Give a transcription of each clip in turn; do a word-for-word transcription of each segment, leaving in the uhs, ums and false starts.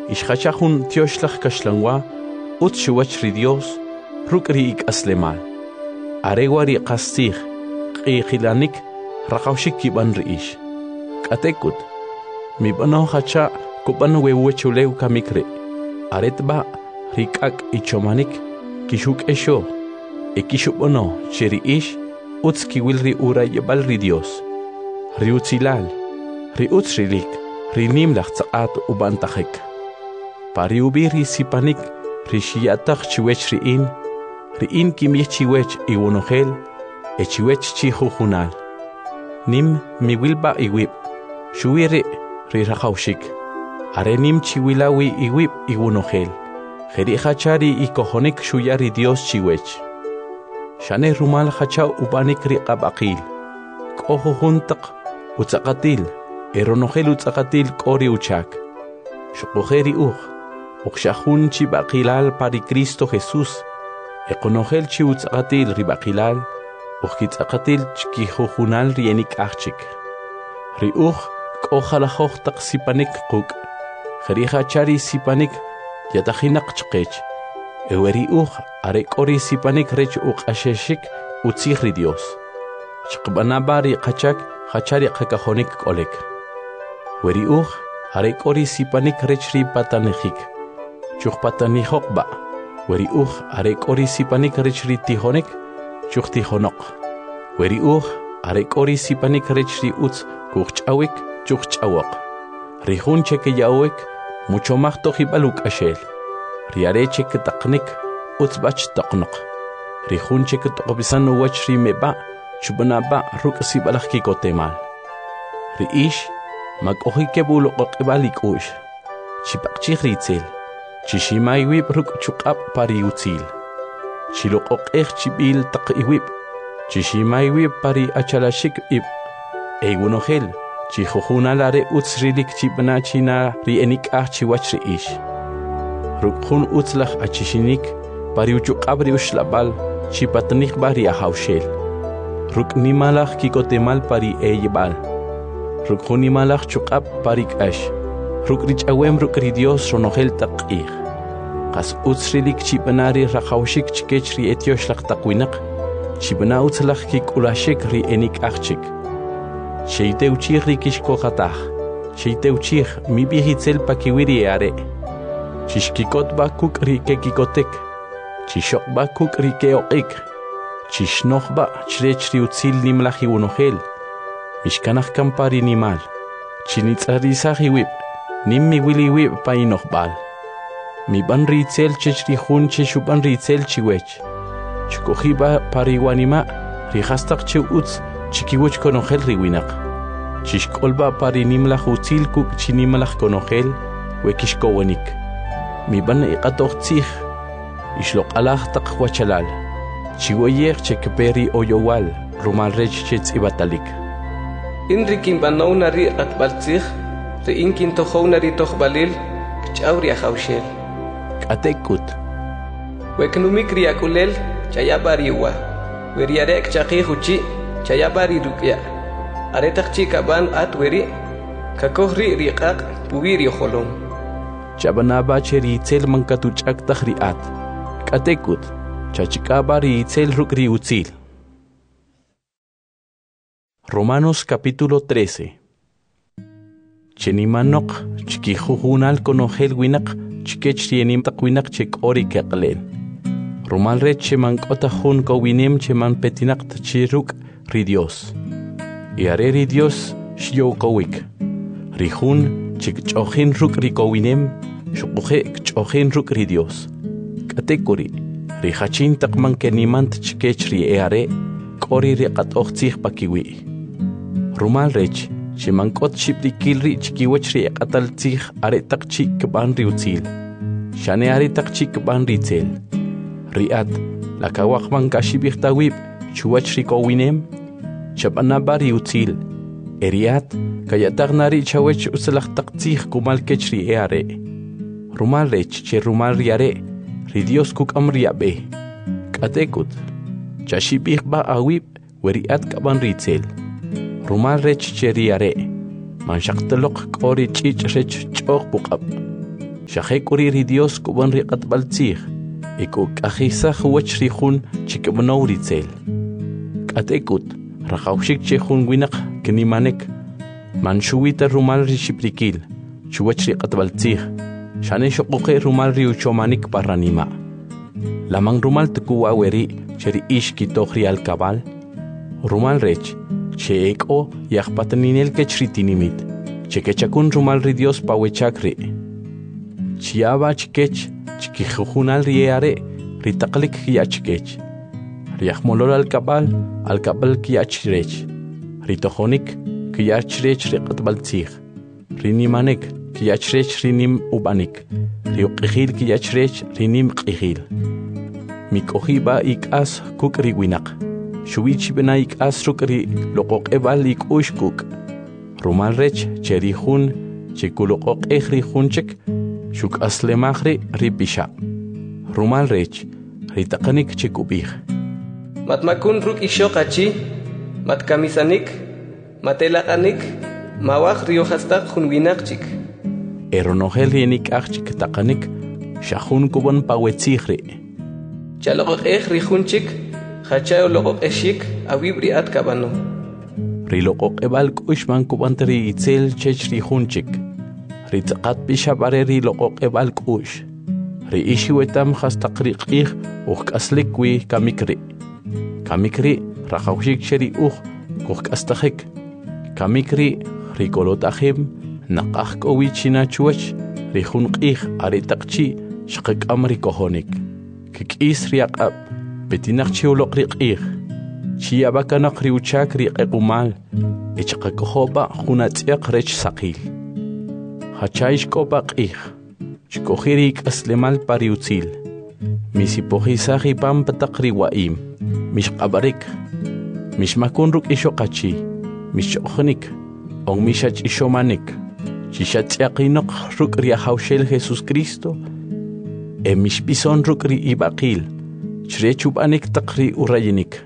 Ishachahun tioshlach kashlangwa, ut shuwach ri Dios, ruk ri ik aslemal. Arewa ri qastig, qiqilanik, rakawshik kiban ri ish. Katekut, mi bano hacha, kuban wewechuleu kamikre. Aretba, rikak ichomanik, kishuk esho, e kishubono, cheri ish, utski wil ri ura yebal ri Dios. Ri utzilal, ri utzrilik, ri nimlach tsaat ubantahek. Pari ubiri sipanik, ri shiyatach chiwech ri in, ri in kimich chiwech iwonogel, e chiwech chihujunal. Nim mi wilba iwib, shuire ri rakaushik. Are nim chiwilawi iwib iwonogel. Jeri hachari ikohonik shuyari Dios chiwech. Shane rumal hacha ubanik ri qabaqil. Koho juntak utzakatil, eronogel utzakatil kori uchak. Shukojeri uj, ukshahun chibaqilal pari Cristo Jesús. Ekonogel chi utzakatil ribaqilal, ukitzakatil chkihujunal rienik achik. Ri uj, kohalahoch tak sipanik kuk. Jeri hachari sipanik yatahinak chkech. Eweri uj, arek ori sipanik rech uq asheshik utzihri Dios. Chkbanabari kachak hachari kakahonik kolek. Weri uj, arek ori sipanik rech ri patanejik. Chuk patanihok ba. Weri uj, arek ori sipanik rech ri tihonik. Chuk tihonok. Weri uj, arek ori sipanik rech ri utz kuchawik chuk chawok. Rihun cheke yawek, mucho más tojibaluk ashel. Riare cheke taknik, utzbach taknok. Rihun cheke tokobisan uwach ri meba, chubanaba ruk sibalak kikotemal. Riish, mag ohike bulo kokibalik ush. Chipakchik ritzel, chishimay wib ruk chukap pari utzil. Chilok okeh chibil tak iwib, chishimay wib pari achalashik ib. Egunogel, chihujunalare utzrilik chibana china ri enik ah chiwach ri ish. Rukhun utzlach achishinik, pari uchukabri ushlabal, chipatnik bari ahaushel. Ruk nimalach kikotemal pari eyebal. Rukhun nimalach chukab parik ash. Ruk rich awem ruk ri Dios ronogel taqih. Kas utzrilik chibanari rahaushik chikechri etioshlach takwinak, chibana utzlach kikulashik ri enik achchik. Sheite uchich rikishko hatach. Sheite uchich mi bihitzel pakiwiri are. Chishkikot bakuk rike kikotek. Chishok bakuk rike oik. Chishnok ba chrech riutzil nimlahi unogel. Mishkanach kampari nimal. Chinitzarisahi wib. Nimmi wili wib painoch bal. Mi ban ritzel chechri hun cheshuban ritzel chiwech. Chukohiba pariwanima rihastak che utz. Chikiwech konogel riwinak. Chishkolba pari nimlach utzil kuk chinimlach konogel wekishkowanik. Mi ban iqatoch tzich. Ishlok alach tak wachalal. Chiwayek chekperi oyowal. Rumal rech chetz ibatalik. Inrikin banona ri atbaltzich. Re inkin tohona ri tohbalil. Kchauri ahaushel. Katekut. Weknumik riakulel chayabariwa. Weriarek chakihuchi. Chayabari rukya. Aretak chika ban atweri. Kakohri riqaq puwiri holom. Chabanaba cheri itzel mankatuchak tahriat. Katekut. Chachikabari itzel rukri utzil. Romanos capítulo trece. Chenimanok chikijujunal konogel winak chikechienim takwinak chek ori keqlen. Romal re cheman kotahun kowinem cheman petinak tchiruk ri Dios. Y are ri Dios shio kowik. Rihun chik chochin ruk ri kowinem shukuhe chochin ruk ri Dios. Katekuri rihachin takman kenimant chikech ri eare kori ri katochich pakiwi. Rumal rech cheman kot shipdikil ri chikiwech ri katal tzich are tak chik ban ri utzil. Shane are tak chik ban ri tzel. Riat lakawak man kashibich tawib chuwach ri kowinem. Chabanabari utzil. Eriat, kayatarnari chawech usalach taktzich kumal kechri eare. Rumal rech che rumal riare, ri Dios kuk amriabe. Katekut. Chashibich ba awib, weriat kaban ritzel. Rumal rech che riare. Man shaktalok kori chich rech chok bukab. Shahek uri ri Dios kuban ri qatbaltzih. Iko kahisa huwach ri hun chikabanaw ritzel. Katekut, rakawshik che hun winak kinimanek. Manshuwita rumal ri shiprikil. Chuwach ri qatbaltzih. Shane shokoke rumal ri uchomanik paranima. Lamang rumal tukuwa weri cheri ish kitohri al kabal. Rumal rech, che eko yakpataninel kechritinimit. Chekechakun rumal ri Dios pawechakri. Chiaba chikech, chikijujunal rieare, ritaklik kiachkech. Riachmolol al kabal, al kabal kiachrech. Ritohonik, kiachrech riqatbaltzih. Rinimanek, kiachrech rinim ubanik. Riuqihil kiachrech rinim qihil. Mikohiba ikas kuk riwinak. Shuichi bena ikas rukri loqoq ebal ik ushkuk. Rumal rech cherihun chikuloqoq ehrihunchik. Shuk aslemahri ripisha. Rumal rech ritaqanik chikubih. Matmakun ruk ishoqachi, matkamisanik, matelaqanik, mawaq riohastaq hunwinaqchik. Eronogel yenik achik taqanik, shahun kubon pawetzihri. Chaloqoq ehrihunchik, hachayo loqoq eshik, awibri atkabano. Riloqoq ebal kushman kubantri itzel chechri hunchik. Ritaqat bishabare riloqoq ebal kush. Ri ishiwetam hastaqriqih uqaslikwi kamikri. Kamikri raqawshik sheri uq kuqastajik. Kamikri rikolotahim naqaq kowichina chuwach rihunqih aritaqchi shaqaq amri kohonik. Kikis riaqab betinaqchi uloqriqih. Chiabakanaq riuchak riqequmal ichaqakohoba hunatsiaq rech saqil. Hachaish kopaqih. Chikohirik aslemal pariutzil. Misipohisahi pampataqri waim. Mishqabarik. Mishmakunruk ishoqachi. Mishoqnik. On mishach ishomanik. Chishatsiaqinoq rukri ahawshel Jesus Cristo. E mishpison rukri ibaqil. Chrechubanik taqri urayinik.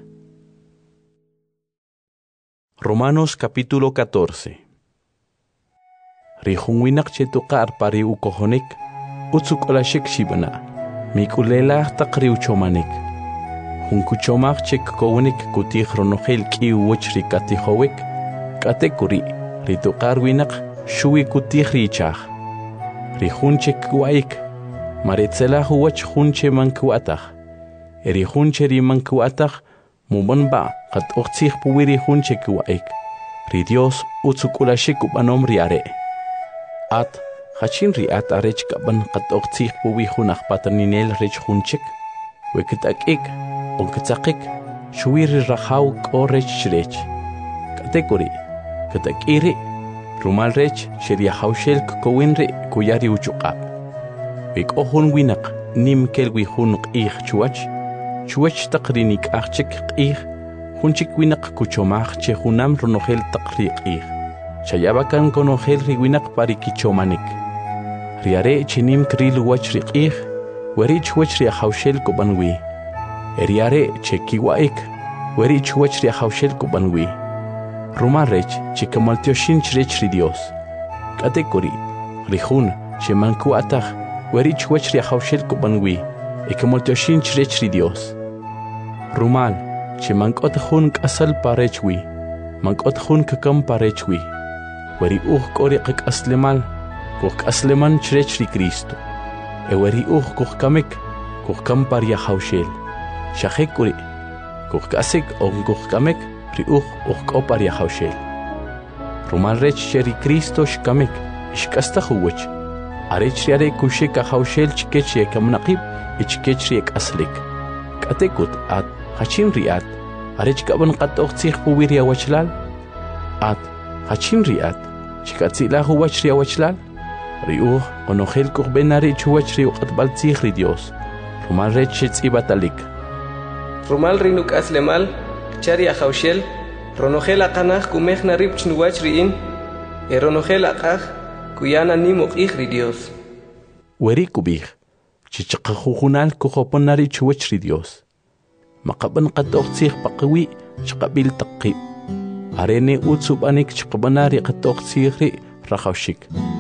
Romanos capítulo catorce. Rihunwinak chetuqar pari ukohonik. Utsukolashik shibana. Mikulela taqri uchomanik. Hunkuchomaq chek kowenik kutih ronogel ki uwachri katihowik. Katekuri. Rituqar winak shui kutih richah. Rihunchek waik. Maritzelah uwach hunche mankuatah. Erihunche rimankuatah. Mubanba qat uqtsih puwiri hunchek waik. Ri Dios utsukolashik ubanom riare. At hachin riat arech kaban qat uqtsih puwi hunaq pataninel rech hunchek. Wekitakik, onkitzakik, shuwiri rahaw ko rech shrech. Katekuri, katakiri, rumal rech sheriahawshel kowinri kuyari uchuqab. Wik ohun winak nim kelwi hunq ih chuach. Chuach taqrinik achik qih, hunchik winak kuchomach che hunam ronogel taqriq ih. Chayabakan konogel riwinak parikichomanik. Riare chinim kril wach riqih, werich wach riahawshel kubanwi. Eriare che kiwaik, werich wach riahawshel kubanwi. Rumarech che kamaltioshin chrech ri Dios. Katekuri, rihun che mankuatah, werich wach riahawshel kubanwi. Ekamoltioshin chrech ri Dios. Rumal, che mankot hun kasal parechwi, mankot hun kakam parechwi. Weri uh kori kak aslemal, kuk asleman chrech ri Cristo. E weri uh kuk kamek, kuk kam paria haushel. Shahekuri, kuk kasek on kuk kamek, ri uh uh ko paria haushel. Rumal rech sheri Cristo shkamek, shkasta huwach. Arech riare kusheka haushel chikech ye kamnaqib, ichkech riek aslik. Katekut at hachin riat, arech kaban qatoq tsih puwiria wachlal. At hachin riat, chikatzila huwach ria wachlal. Riuh konogel kubenari chuwach riu qatbal tsih ri Dios. Rumal rech tz'ibatalik. Rumal rinuk aslemal, chari ahawshel, ronogel aqanaj kumej narib chnuwach riin, e ronogel aqaj kuyana nimuq ih ri Dios. Weri kubih. Chichaqajujunal kujoponari chuwach ri Dios. Maqaban qatoqtsih paqwi chqabil taqib. Arene utsubanik chqabanari qatoqtsih ri raqawshik.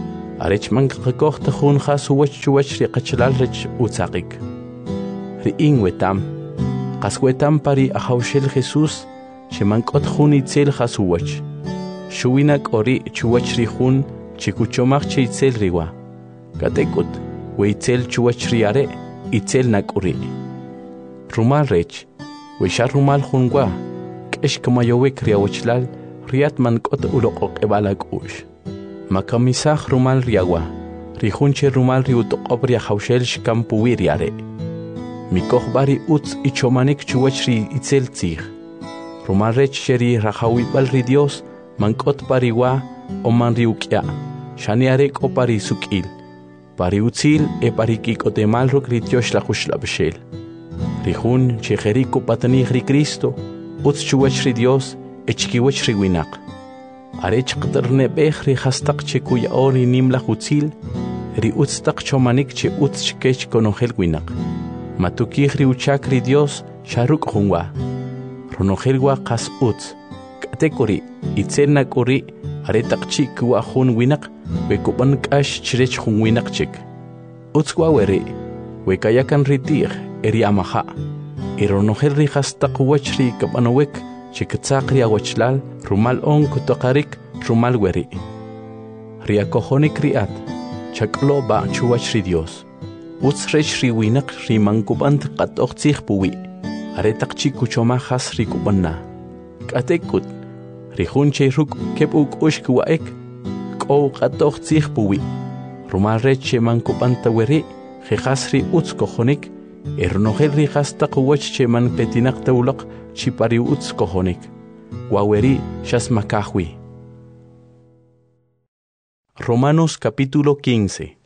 Arech man qaqoqta khun khas wach chuwach ri qachlal rech utsaqik. Ri in wetam. Qas wetam pari ahawshel Jesus sheman qot khun itzel khas wach. Shuwinak ori chuwach ri khun chikuchomach che itzel riwa. Katekut we itzel chuwach ri are itzel nak ori. Rumal rech we shar rumal khunwa kesh kamayowek riawachlal riat man qot uloqoq ebalak ush. Makamisaj rumal riagua, rijunche rumal riutoqob riahawshel shkampuwi riare. Mikoh bari utz ichomanik chuwachri itzel tzig. Rumal rech sheri rajawibal ri Dios, mankot pariwa o man riukya, shaniarek o pari sukil. Pari utzil e pari kikotemal ruk rityosh la jushlabshel. Rijun chejeriko patanig ri Cristo, utz chuwachri Dios, echkiwachri winak. Arech qterne bech ri khastaq che kuya ori nimla hutzil ri utstaq chomanik che utz chkech konogel winak matukih ri uchak ri Dios sharuk hunwa ronogel qas utz katekori itselna kori aretaq chi kuwa hun winak we kuban kash chirech hun winak chik utz wa weri we kayakan ri tir eri amaha ironogel ri khastaq wach ri kabanowek Chiktzaq riawachlal rumal on kutoqarik rumal weri. Riakojonik riat, chaklo ba chuwach ri Dios. Utz rech ri winak ri mankubant qatoqtzig puwi. Aretaq chikuchomajas ri kubanna. Katekut, ri junche ruk kep uk ushk waek, ko qatoqtzig puwi. Rumal rech mankubanta weri, jejas ri utz kojonik, ernogel ri hastaq wach che man petinak tawlaq, Chipari utz kojonik, waweri shasmakahwi. Romanos capítulo quince.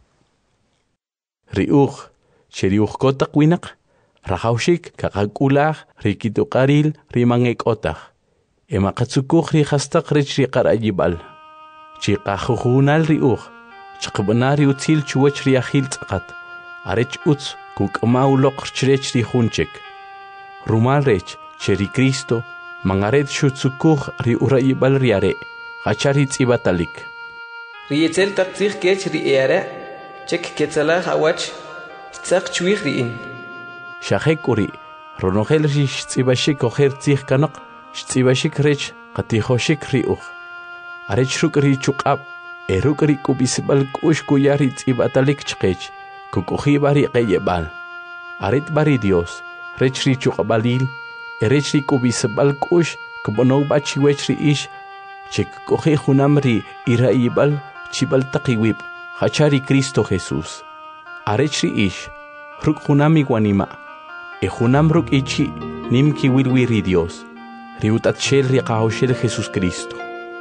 Riuch, cheriuch kotak winak, rahaushik kakakulach, rikitukaril, rimangek otach. Emakatsukuch rihastak rich rikarayibal. Chikajuhunal riuch, chakbanari utzil chuwach riahil tzakat. Arech utz, kukamaulok chrech rihunchek. Rumal rech, Cheri Cristo, mangaret shutsukuj ri urayibal riare, hacharit ibatalik. Rietzel takzig kech ri eare, chek ketzalah awach, tzak chuig riin. Shahek uri, ronogel ri shtzibashik oher tzig kanak, shtzibashik rech, katihoshik riuch. Arech ruk ri chukab, eruk ri kubisbal kush kuyarit ibatalik chkech, kukuhi bari qeyebal. Aret bari Dios, rech ri chukabalil, Erechri kubisbal kush kubono bachi wechri ish chek kohe hunamri iraibal chibal taqiwib hachari Cristo Jesús arechri ish ruk hunami guanima e hunam ruk ichi nimki wilwiri Dios riutat shel riqahoshel Jesús Cristo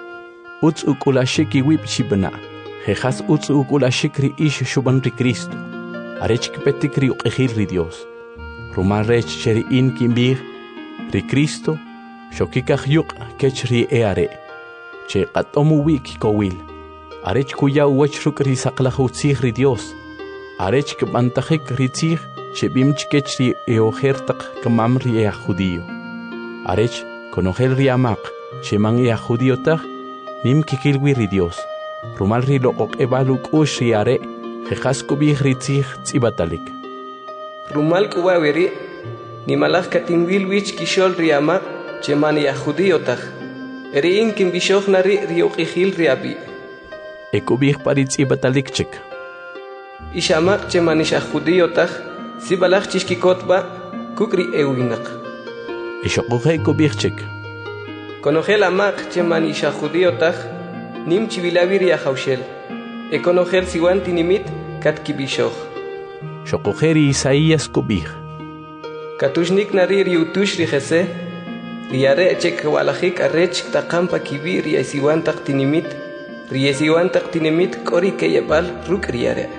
utz ukulashiki wib chibna jejas utz ukulashikri ish shubanri Cristo arechki petikri uqehilri Dios rumal rech cheri in kimbir Ri Cristo, shokikaj yuk kech ri eare, che qatomu wik kowil, arech kuya uwach ruk ri saqlajutzig ri Dios, arech kbantajik ri tzig, che bimch kech ri eojertaq kamam ri ea judío, arech konogel ri amaq, che man ea judío taj, nim kikilwi ri Dios, rumal ri loqok ebaluk ush ri are, jejas kubij ri tzig tzibatalik. Rumal kuwawiri, ni malach katimwil wich kishol riama chemani ya judíotach eri in kim bishoch nari riuqihil riabi ekubih paritz ibatalikchik ishamaq chemani sha judíotach sibalach chishkikotba kukri ewinaq ishoqoje ekubihchik konogel amaq chemani sha judíotach nim chivilavi riahaushel ekonogel siwan tinimit katki bishoch shoqojeri Isaías kubih Katushnik nari riutush rijese, riare chek walajik arech taqampa kibir riesiwan taqtinimit, riesiwan taqtinimit kori keyabal ruk riare.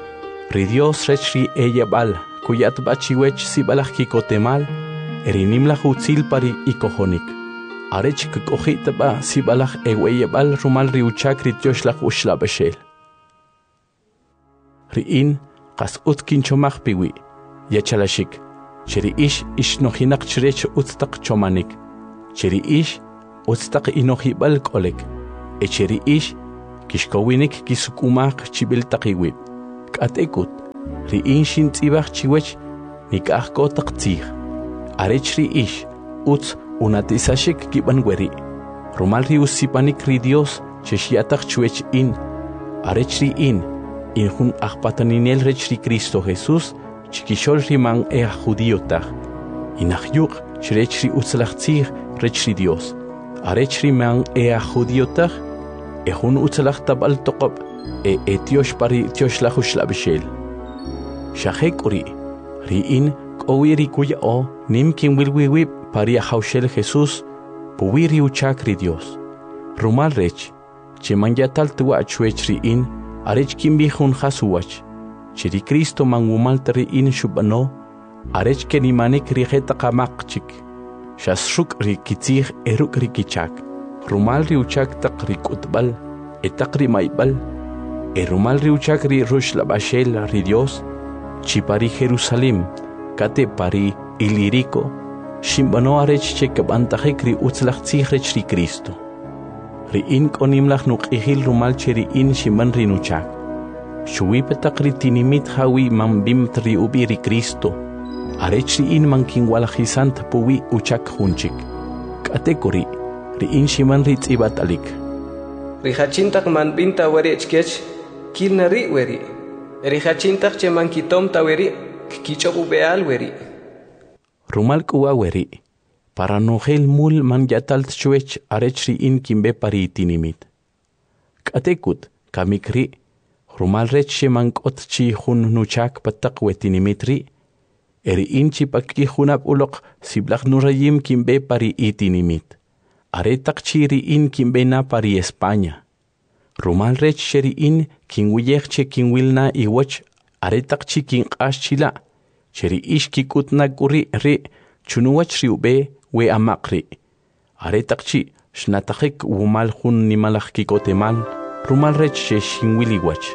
Ridios rech ri eyabal, kuyat bachiwech sibalaj kikotemal, erinim la hutzil pari ikojonik. Arech kukojita ba sibalaj eweyabal rumal riuchak rityosh la hushla beshel. Riin, qas utkin chomach piwi, yachalashik. Cheri ish ish nohinak chirech utstaq chomanik. Cheri ish utstaq inohibal kolek. E cheri ish kishkowinik kisukumaq chibiltaqiwib k'atekut ri'in xintz'ibaq chiwech nik'ajko taqtzij arech ri'ix utz unatisashik kiban weri rumal riusipanik ri Dios chexyataq chwech in arech ri'in in jun ajpataninel rech ri Cristo Jesús chikixol riman ea judíotaq inajyuq chrech ri utzlajtzij rech ri Dios arech riman ea judíotaq e jun utzlaj tabal toqob e etiosh pari tioshlahu shlabishel shajek uri ri'in k'owiri kuya'o nim kinwilwiwib pari ajawshel Jesús puwiri uchak ri Dios rumal rech cheman yatal tuwa chwech ri'in arech kimbi jun jasuwach chiri Cristo man wumalta ri'in shubano arech kenimanik rijeta qamaqchik shasruk ri kitzij eruk ri kichak rumal ri uchak taq ri k'utbal etaq ri maybal e rumal ri uchak ri rushlabashel ri Dios chipari Jerusalem kate pari Ilirico shimbano arech chekab'antajik ri utzlajtzij rech ri Cristo ri'in k'onimlaj nuq'ijil rumal cheri'in shimban ri nuchak xuwipetaq ri tinimit jawi man bimt ri ubi ri Cristo arech ri'in man kinwalajisant puwi uchak junchik k'atekuri ri'in shiman ri tz'ibat'alik rijachintaq man b'inta weri chkech kilna ri weri rijachintaq che man kitomta weri kich'ob ubeal weri rumal k'uwa weri para nojel mul man yatal chwech arech ri'in kimbe pari tinimit k'atekut kamik ri rumal rech sheman k'ot chi jun nuchak pataq we tinimit ri eri'in chipaki junab uloq siblaj nurayim kimbe pari itinimit aretaq chi ri'in kimbe na pari España rumal rech sheri'in kinwiyej che kinwilna iwoch aretaq chi kinq'ax chila cheri'ix kikutna k'uri ri chunuwach ri ube we amaq ri aretaq chi xnatajik wumal jun nimalaj kikotemal rumal rech she xinwiliwach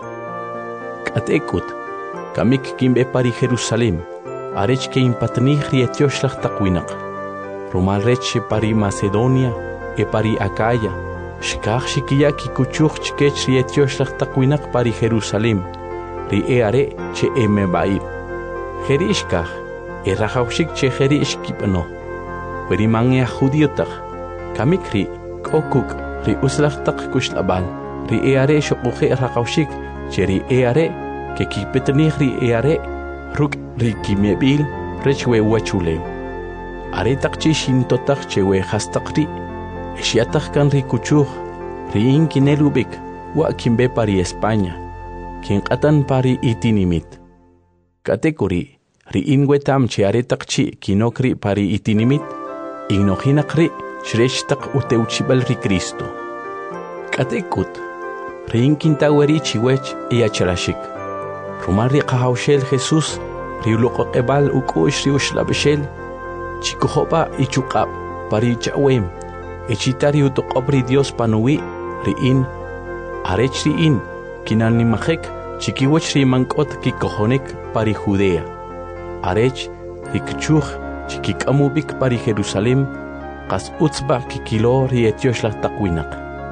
k'atekut kamik kimbe pari Jerusalem arech ke impatnij ri etioxlaj taqwinaq rumal rech pari Macedonia e pari Acaya xkaj xikiya kikuchuj chkech ri etioxlaj taqwinaq pari Jerusalem ri e are che emebaib jeri xkaj e rajawxik che jeri xkib'ano weri man ea judíotaq kamik ri k'okuk ri uslaj taq kuxlabal ri e are xoquje rajawxik che ri e are ke kipetnij ri e are ruk ri kimeb'il rech we wachulew aretaq chi xintotaq che we jastaq ri exyataq kan ri kuchuj ri'in kinel ubik wa kimbe pari España kinq'atan pari itinimit k'atekuri ri'in wetam che aretaq chi kinok ri pari itinimit ignojinaq ri xrechtaq utewchibal ri Cristo k'atekut ri'in kintaweri chiwech iyachrashik rumal ri qajawshel Jesús ri uloqoq'ebal uk'u'x ri uxlab'ixel chikujoba ichuq'ab pari ch'awem echitari utoq'ob ri Dios panuwi ri'in arech ri'in kinanimajek chikiwech ri mank'ot kikojonek pari Judea arech rikchuj chikik'amubik pari Jerusalem qas utzba kikilo ri etioxlaj taqwinaq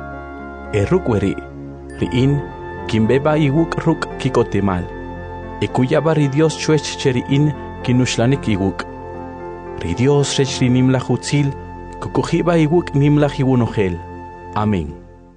e ruk weri ri'in kinbeba iwuk ruk kikotemal e kuyaba ri Dios chwech che ri'in kinuxlanik iwuk ri Dios rech ri nimlaj utzil kukujiba iwuk nimlaj iwunojel amén.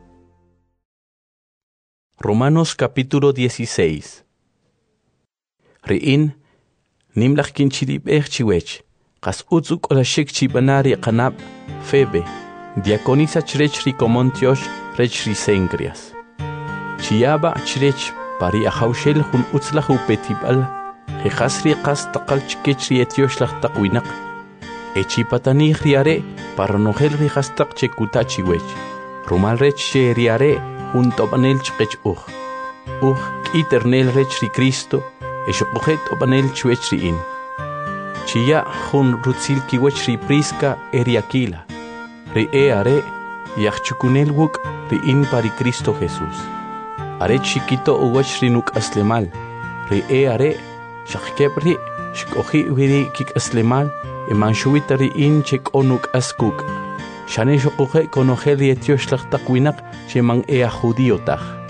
Romanos capítulo dieciséis. Ri'in nimlaj kinchirib'ej chiwech qas utzuk olashik chibanari qanab Febe diaconisa chrech ri Comontiosh rech ri Cencreas chiyaba chrech pari ajawshel jun utzlaj upetib'al jejas ri qas taqal chkech ri etioxlaj taqwinaq echipatanij ri are para nojel ri jastaq che kuta chiwech rumal rech che ri are jun tob'anel chqech uj uj k'iternel rech ri Cristo exoqojet tob'anel chwech ri'in chiya jun rutzil kiwech ri Prisca e ri Aquila ri e are yajchukunel wuk ri'in pari Cristo Jesús are chiquito uwech ri nuk'aslemal ri e are xaqkeb ri xk'oji wiri kik'aslemal eman xuwita ri'in che k'o nuk'askuk xane xoqoje konojel ri etioxlaj taqwinaq che man ea judíotaq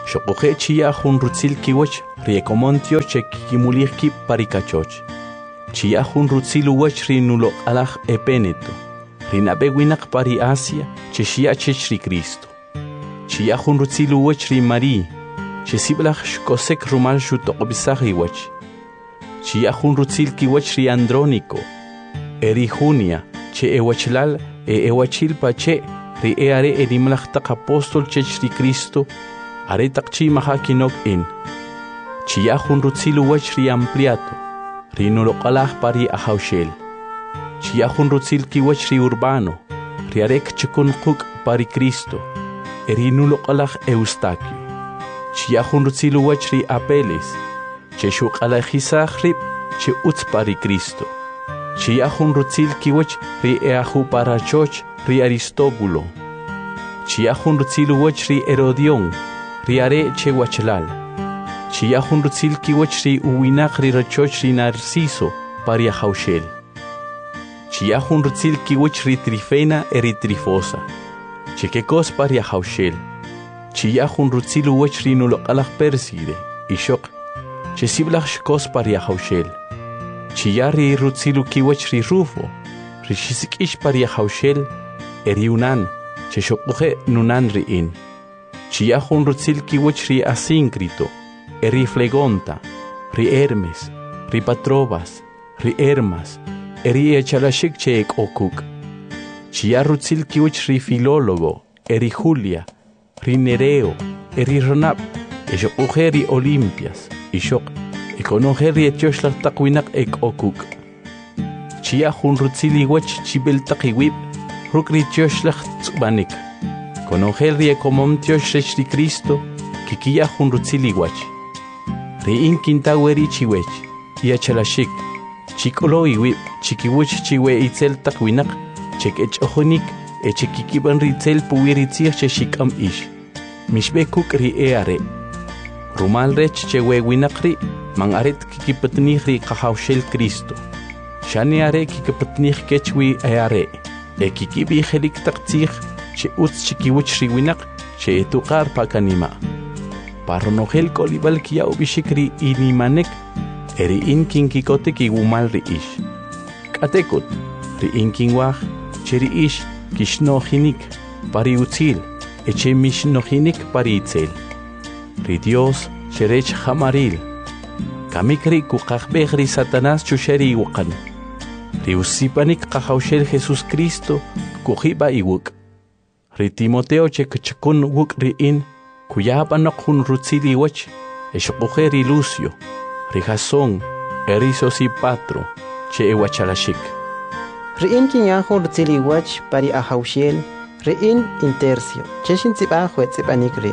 Xoqoje chia jun rutzil kiwach riecomontio che kikimulirki parikachoch. Chia jun rutzil uwach rinulo alaj epeneto. Rinabe winak pari Asia che chia chechri Cristo. Chia jun rutzil uwach ri Mari. Che siblach shkosek rumal shutoqbisaj iwach. Chia jun rutzil kiwach ri Andrónico. Eri Junia che ewachlal e ewachil pache ri eare erimlach tak apostol chechri Cristo. Are takchi mahakinok in. Chia jun rutzil uwach ri Ampliato. Rinulo qalaj pari ahaushel. Chia jun rutzil kiwach ri Urbano. Riarek chikun quk pari Cristo. Erinulo qalaj Eustaquio. Chia jun rutzil uwach ri Apeles. Che shuk alajisaj rib che utz pari Cristo. Chia jun rutzil kiwach ri Eahu parachoch ri Aristóbulo. Chia jun rutzil uwach ri Herodión. Riare che wachlal. Chia jun rutzil kiwach ri uwinaq ri rachoch ri Narciso pari ahaushel. Chia jun rutzil kiwach ri Trifena eri Trifosa. Chekekos pari ahaushel. Chia jun rutzil uwach ri nuloqalaj Perside. Ishok. Che siblach shkos pari ahaushel. Chia ri rutzilu kiwach ri Rufo. Ri shisikish pari ahaushel. Eri unan. Che shokuje nunan ri in. Chia jun rutzil kiwach ri Asíncrito. Eri Flegonta. Ri Hermes. Ri Patrobas. Ri Hermas. Eri echalashik che ek okuk. Chia rutzil kiwach ri Filólogo. Eri Julia. Ri Nereo. Eri Ronab. Eshokuje ri Olimpias. Ishok. Ekonoje ri etioshlar takwinak ek okuk. Chia jun rutzil iwach chibel takiwib. Ruk ri tioshlar tsubanik. Konoje ri ekomomtio shechri Cristo. Kikia jun rutzil iwach. Ri inkintaweri chiwech. Iachalashik. Chikolo iwib. Chikiwich chiwe itzel takwinak. Chek echohonik. Echekikiban ritzel puwiritzir cheshikam ish. Mishbekuk ri eare. Rumal rech chewe winakri. Man aret kikipatnih ri kahaushel Cristo. Shani are kikipatnih kechwi eare. E kikibi helik taktzih. Che utz chikiwich ri winak. Che etukar pakanima. Parronogel kolibal kia ubishikri inimanek. Eri inkin kikote ki wumal ri ish. Katekot. Ri inkin wach. Cheri ish. Kishnohinik. Pari utzil. Eche mishnohinik pari itzel. Ri Dios. Cherech hamaril. Kamikri kukakbeh ri Satanás chusheri iwakan. Ri usipanik kahaushel Jesus Cristo. Kuhiba iwuk. Ri Timoteo che kachakun wuk ri in. Kuyabanok hun rutzili wach. Eshokuje ri Lucio. Ri Jasón. Erizo si patro. Che ewachalashik. Riin kinyahu rutzili wach pari ahaushel. Riin intercio. Cheshin tsipa huet tsipanik ri.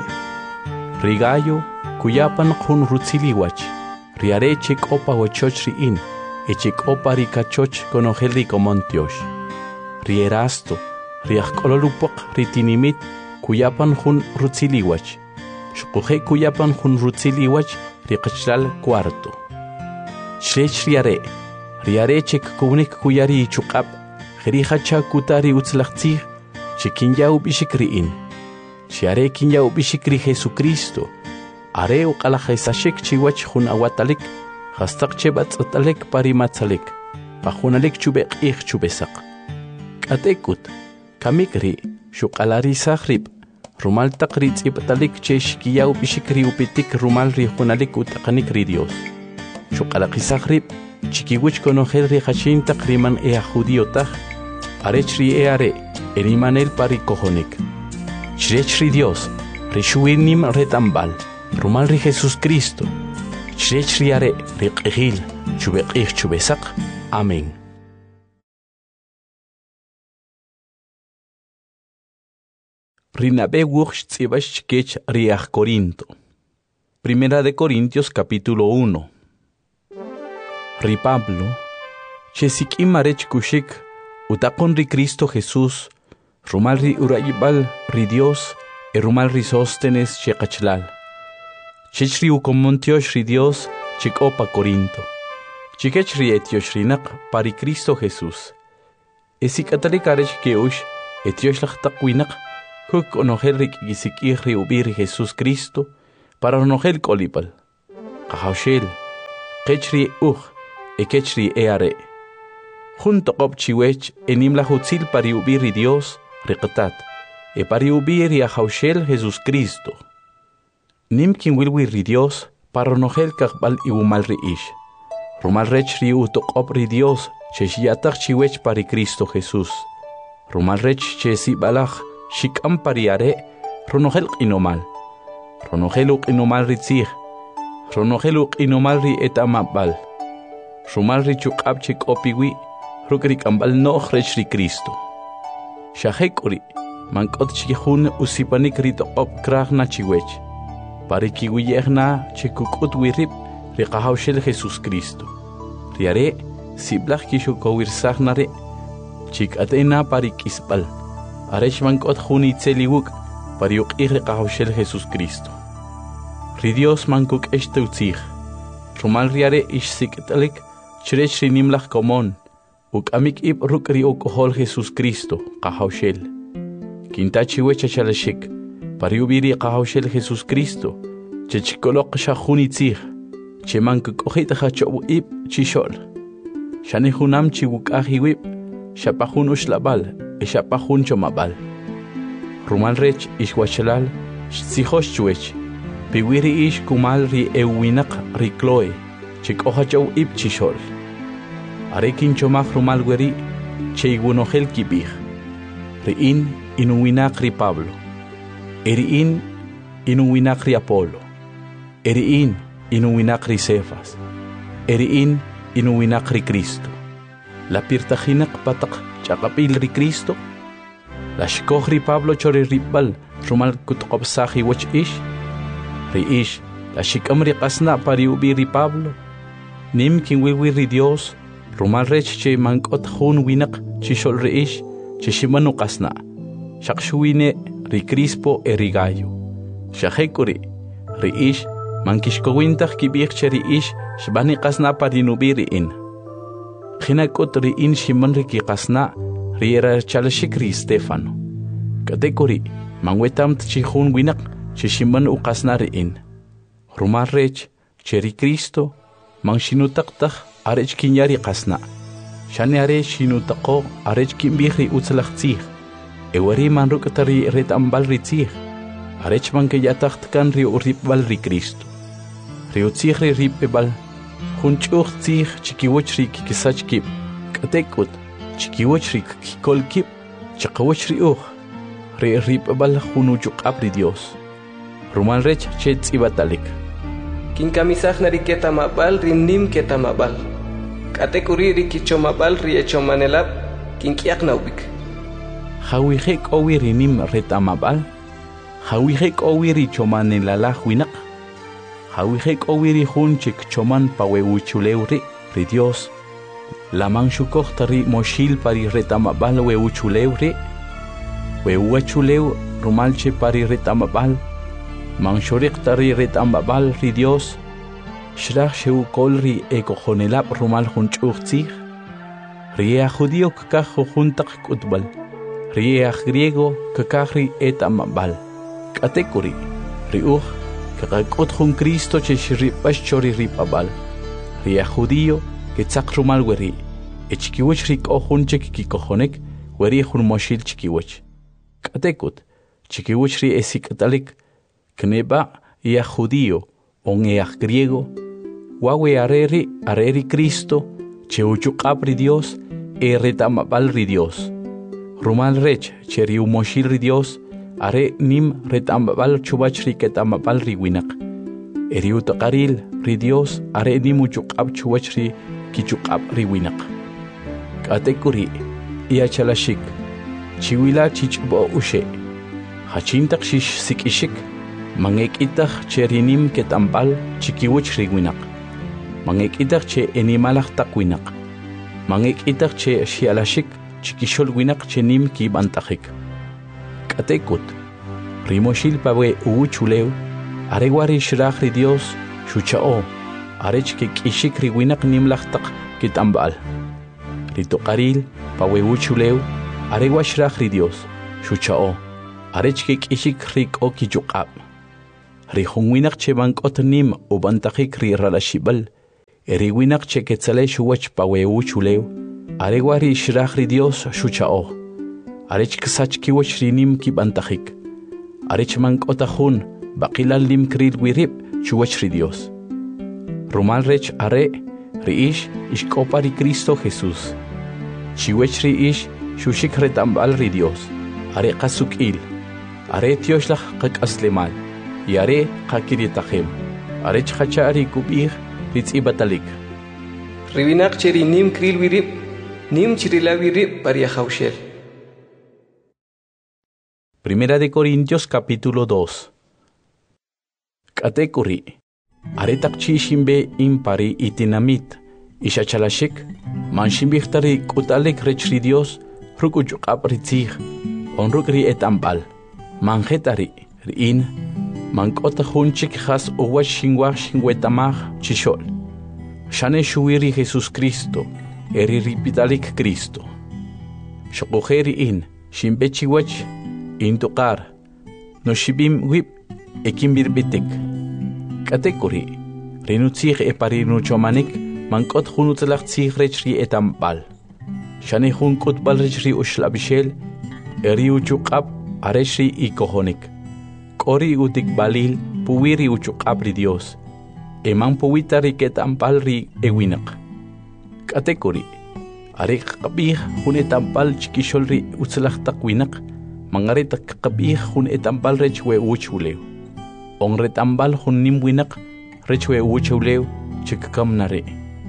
Ri Gallo. Kuyapan jun rutzili wach. Riare chik opa wachoch ri in. Echik opa ri kachoch konogel ri komontiosh. Ri Erasto. Ri akkololupok ri tinimit. Kuyapan jun rutzili wach. Shukuje kuyapan jun rutzili wach. Ri kachlal cuarto. Shrech riare. Riare chik kunik kuyari chukab. Jeri hacha kutari utzlachtzih. Chikinya ubishik ri in. Shiare kinya ubishik ri Jesucristo. Are uqalajisashik chiwach jun awatalik. Hastak chebat atalek parimatzalik. Pajunalik chubek ich chubesak. Katekut. Kamikri. Shukalari sahrib. Rumal takrit ipatalik che shikiya ubishikri upitik rumal ri junalik utakanik ri Dios. Shukalaki sahrib. Chikiwich konogel ri hashin takriman ea judiotaj. Arech ri eare. Erimanel pari kohonik. Shrech ri Dios. Rishuinim retambal. Rumal ri Jesus Cristo. Shrech riare riqihil. Chubeqih chubesak. Amén. Rinabe wuch tzibash kech riach Corinto. Primera de Corintios capítulo uno. Ri Pablo. Chesik imarech kushik. Utakon ri Cristo Jesús. Rumal ri urayibal ri Dios. E rumal ri Sóstenes chekachlal. Chichri ukomontiosh ri Dios, chikopa Corinto. Chikechri etiosh rinak pari Cristo Jesús. Esikatalikarish keush, etiosh lachtakwinak, huk onoherrik gisikihri ubiri Jesus Cristo, para ronogel kolipal. Kahaushel, kechri uj, e kechri eare. Junto op chiwech enim la hutzil pariubiri Dios, riqatat, e pariubiri a Haushel Jesús Cristo. Nim kin wilwi Dios, para ronogel kakbal iumal riish. Rumal rech riu toqop ri Dios, che shiatak chiwech pari Cristo Jesús. Rumal rech che si balach, shikam pariare, ronogel inomal. Ronogeluk inomal ritzig. Ronogeluk inomal ri etamabal. Rumal ri chukapchik opiwi, rukrik ambal noch rech ri Cristo. Shahekuri, mankot chihun usipanik rito op kragna chiwech. Parikiwiyegna chikukut wirip, ri Haushel Jesús Cristo. Riare, siblach kishukowirsaghnare, chik atena parikisbal. Arech mankot juni tseliwuk, pariuk iri Haushel Jesús Cristo. Ri Dios mankuk eshteutzig. Rumal riare ish siketalik, chrech rinimlach komon. Uk amik ib ruk ri okohol Jesús Cristo, Haushel. Kintachi wecha chalashik, pariubiri Haushel Jesús Cristo, chechikolok shahuni tzig, che mankuk ojita hachobu ib chishol. Shani hunam chiwuk ahiwib, shapahun ushlabal, e shapahun chomabal. Rumal rech ish wachalal, shtsihosh chuech. Piwiri ish kumal ri ewinak ri kloe, chik ohachow ib chishol. Arekin chomach rumal weri, che igunohel kibig. Riin inuwinak ri Pablo. Eriin inuwinak ri Apolo. Eriin inuwinak ri Cefas. Eriin inuwinak ri Cristo. La pirtajinak patak chakapil ri Cristo. La shkoh ri Pablo chori ribal rumal kutkopsahi wach ish. Ri ish, la shikam ri qasna pariubi ri Pablo. Nim kin wiwi ri Dios, rumal rech che mankot hun winak chishol ri ish, che shimanu qasna. Shakshuine ri Crispo e ri Gayo. Shahekuri, ri ish, mankishkowintach kibich che ri ish, shbani qasna parinubi ri in. Khinakot ri in shiman ri ki qasna, ri era chalashik ri Stefano. Katekuri, mangwetam tchihun winak, Chishiman uqasna riin. Rumal rech, cheri Cristo, mang shinutaktak arech kinyari qasna. Shani are shinutako arech kimbihri utzalaktzig. Ewari man rukatari ret ambal ritzig. Arech man kayataktkan ri uripbal ri Cristo. Ri utzig ri ripebal. Hunchuch tzig chikiwoch ri kikisach kip. Katekut, chikiwoch ri kikol kip. Chakawoch ri uch. Ri ripebal hunuchuk apri Dios. Rumal rech chet ibatalik. Kin kamisaj nari ketamabal rinnim ketamabal. Katekuri ri kichomabal ri echomanelab kin kiak naubik. Hawihek owi rinim retamabal. Hawihek owi ri chomanelala winak. Hawihek owi ri hun chik choman paweuchuleuri ri Dios. Lamang shukok tari moshil pari retamabal weuchuleuri. Weuachuleu rumal che pari retamabal. Man shorik tari ret ambabal ri Dios, shrach sheu kol ri ekojonelab rumal junchuchtzig, riea judío kakaj juntak kutbal, riea griego kakaj ri et ambabal, katekuri, riuj kakakut jun Cristo che shripash chori ripabal, riea judío ketzak rumal weri, echkiwich rik ojun chekikojonek, weri jun moshil chikiwich, katekut, chikiwich ri esikatalik, Kneba ia judío, on ea griego, wawe areri, areri Cristo, cheuchukapri Dios, e retamabal ri Dios. Rumal rech, cheriu moshil ri Dios, are nim retamabal chubach ri ketamabal ri winak. Eriu takaril ri Dios, are nimu chukap chubach ri kichukap ri winak. Katekuri, ia chalashik, chiwila chichbo ushe, hachintak shish sikishik, Mangekitach che rinim ketambal chikiwich rigwinak. Mangekitach che enimalach takwinak. Mangekitach che shialashik chikishol winak che nim kibantachik. Katekut. Rimoshil pawe uuchuleu. Arewari shrach ri Dios shuchao. Arech ke kishik rigwinak nimlachtak kitambal. Ritokaril pawe uuchuleu. Arewa shrach ri Dios shuchao. Arech ke kishik rik o kichukab. Rihunwinak che bankotnim ubantakik ri ralashibal. Eriwinak che ketzale shuwach paweu chuleu. Aregwari shirahri Dios shuchao. Arech ksach kiwach rinim ki bantakik. Arech mankotahun bakilal lim kril wirib shuwach ri Dios. Rumal rech are riish ishkopari Cristo Jesús. Chiwech riish shushik retambal ri Dios. Are kasukil. Are tioshlach kak aslemal. Yare kakiritakhem. Arech hachari kubir ritz ibatalik. Ribinak cheri nim kril wirib. Nim chirila wirib paria haushel. Primera de Corintios capítulo dos. Katekuri. Aretak chishimbe impari itinamit. Ishachalashik. Manshimbichtari kutalek rechri Dios. Rukujuk apritzig. Onrukri etambal. Manjetari. Rin. Mankota hunchik has uwa shingwa shingwetamag chishol. Shane shuiri Jesus Cristo. Eri ripitalik Cristo. Shokujeri in. Shimbechiwach. Intukar. No shibim wip. Ekimbirbitik. Katekuri. Rinutzig eparinu chomanik. Mankot hunutzlach tzig rechri etambal. Shane hun kutbal rechri ushlabishel. Eri uchukab. Areshri ikohonik. Kori utik balil. Puwiri uchukabri Dios. Eman puwitari ketampalri ewinak. Katekuri. Arik kabih hun etampal chikisholri utzlach takwinak. Mangaritak kabih hun etampal rechwe uchuleu. On retambal hun nimwinak rechwe uchuleu chikam nare.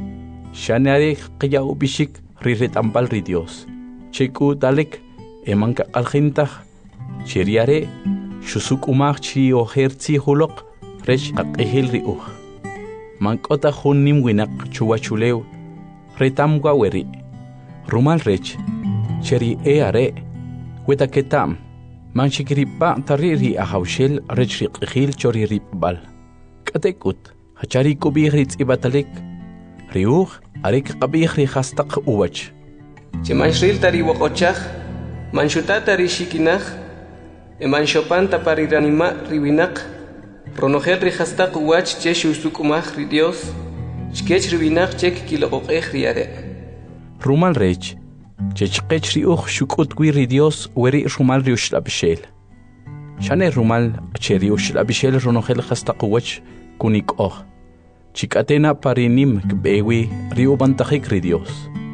Shanare kaya ubishik ri retambal ri Dios. Chiku dalek emanka algintach. Chiriare shusuk umach chi oherzi hulok rech akehil ri uh. Mankota hun nimwinak chuwachuleu. Retamgwa weri. Rumal rech. Cheri e are. Weta ketam. Manchikiripa tariri ahaushel rechri qihil chori ripbal. Katekut. Hachari kubihritz ibatalik. Riuch arik qabihri khastaq uwach. Chimanshril tari wakochach. Manshutata rishikinach. Emanshopanta pariranima ribinak. Ronogel rihastaq uwach cheshu sukumach ri Dios. Chkech ribinak chek kilogokeh riare. Rumal rech. Chechkech riuch shukut ri Dios weri rumal riushlabishel. Shane rumal cheriushlabishel ronogel hastaqwach kunik oh. Chikatena parinim kbewi riubantahik ri Dios.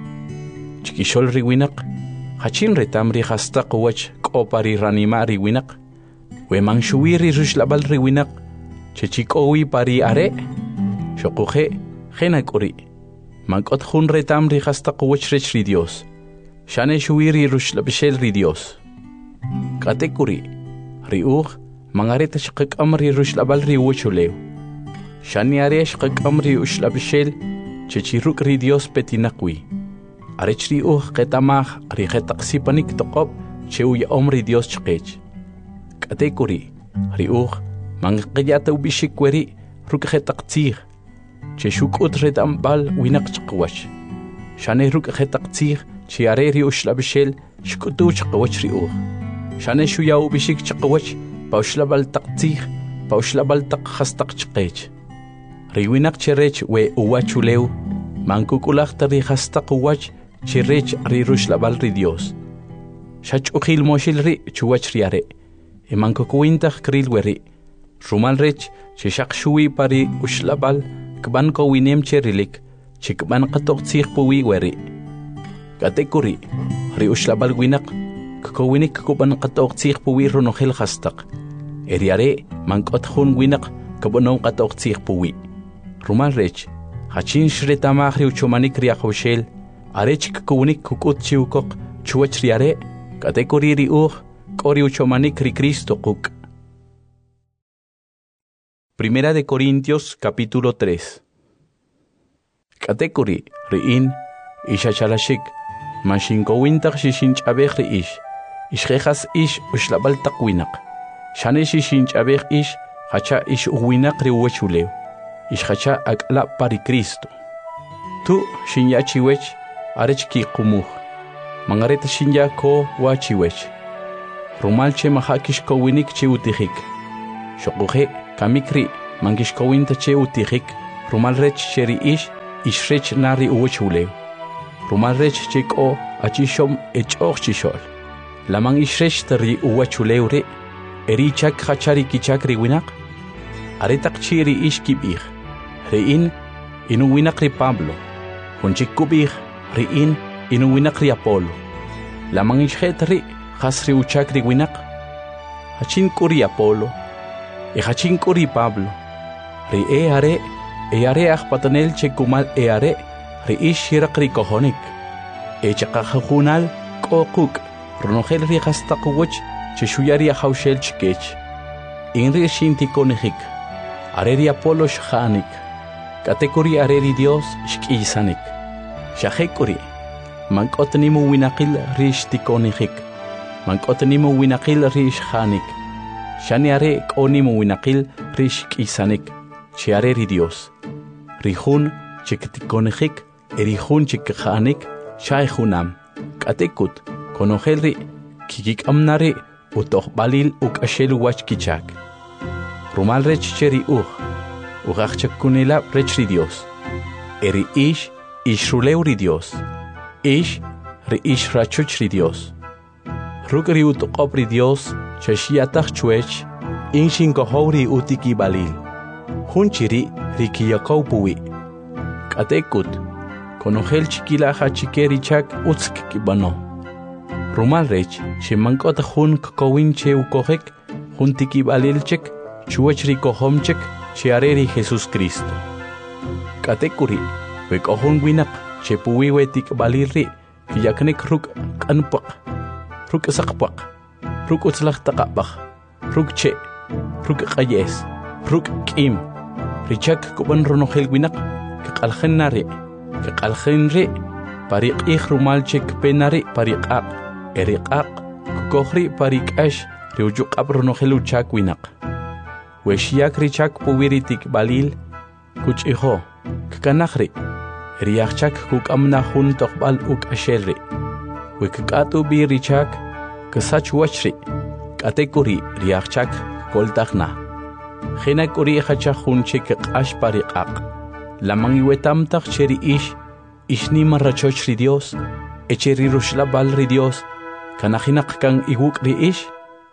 Chikishol riwinak. Hachin retam ri hastaqwach kopari ranima riwinak. Weman shuwiri rushlabal riwinak. Chechikowi pari are. Shokuhe genakuri. Mankot hun retam ri hastaqwach rech ri Dios. Shane shuwiri rushlabishel ri Dios. Katekuri. Riuch mangareta shqik amri rushlabal ri wuchuleu. Shane are shqik amri ushlabishel chechiruk ri Dios petinakwi. Arech riuch ketamach ri hetaqsipanik toqob cheuya omri Dios chqech. Katekuri. Riuch mangqiyata ubishikweri ruk hetaqtzig. Cheshuk utretam bal winak chqwach. Shane ruk hetaqtzig chiare ri ushlabishel shkutu chqwach riuch. Shane shuya ubishik chqwach paushlabal taqtzig paushlabal taq khastaq chqech. Riwinak cherech we uwachuleu mankukulach tari khastaq uwach chirech ri rushlabal ri Dios. Shach ukhil moshil ri chuwach riare. Emankukuintach kril weri. Rumal rech chishak shui pari ushlabal kban ko winem cherilik chikban qatok tsig puwi weri. Katekuri ri ushlabal winak ko winik kuban qatok tsig puwi ronogel khastaq. Eriare mankot hun winak kubanon qatok tsig puwi. Rumal rech hachin shretamah ri uchomanik ri akhوشel arech kunik kukut chiukok chuwach riare. Katekuri ri uh kori uchomanik ri Cristo kuk. Primera de Corintios capítulo tres. Katekuri riin ishachalashik mashinkowintaq shishinch'abej riish ishqejas ish ushlabal taqwinak shane shishinch'abej ish hacha ish uwinaq riwachuleu ishhacha ak'la pari Cristo tu shinyachiwech arech kiqumuj mangareta shinya ko wachiwech rumal che mahakish kowinik chiutijik shoquje kamikri mangishkowinta che utihik rumal rech cheri ish ishrech nari uwechuleu rumal rech cheko achishom echog chishol lamang ishrech tari uwechuleu re eri chak khachari kichak riwinak aretak chiri ish kibih rein inu winak ri Pablo hunchik kubih rein inu winak ri Apolo lamang ishret ri khasri uchak riwinak hachin kuri Apolo e hachin kuri Pablo ri e are e are akhpatanel chekumal e are ri ish hirak ri kohonik e chakakhakunal kokuk ronogel ri khastaqwach cheshuyari haushel chikech inri shinti konihik areri Apolo shkhanik katekuri areri Dios shkisanik shahekuri mankotnimu winaqil rish tikonihik mankotnimu winaqil rish khanik shani are konimu winaqil rish kisanik chi areri Dios rihun chiktikonihik erihun chikkhanik shaykhunam katekut konohelri kikik amnari utoh balil uk ashelu wach kichak rumal rech cheri uh ugach chakunela rechri Dios eri ish ishruleuri Dios ish ri ish rachuchri Dios rugri utqopri Dios chashiatach chuech inshin kohori utiki balil hunchiri rikiyakau puwi katekut konohel chikila hachikeri chak utsk kibano rumal rech shimankot hun kokowin che ukohek huntiki balilchek chuachri kohomchek chiareri Jesus Cristo katekuri wekohun winak che puwi wetik balirri yaknek ruk kanpak ruk sakpak ruk utslach taqabach ruk che ruk qayes ruk kim richak kuban ronohel winak qalkhnari qalkhnri pariq ikhrumal chek penari pariqaq eriqaq kohri pariqash reujuk abrono khelu chak winak weshiak richak puwiritik balil kuch iho kanakhri riachak kuk amna hun toqbal uk ashelri wekqatu bi richak kasach wachri katekuri riachak koltakhna khina kuri khacha hun chek qash pariqaq lamangi wetam tak cheri ish ishni marrachochri Dios echeri rushla balri Dios kanahinak kan iguk ri ish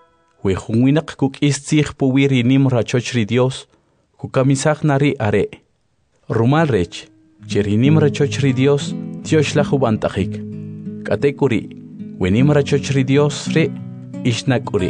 we hunwinak kuk istzich puwiri nim rachochri Dios kukamisach nari are rumal rech cheri nim rachochri Dios tioshla hubantajik katekuri we nim rachochri Dios re ishnakuri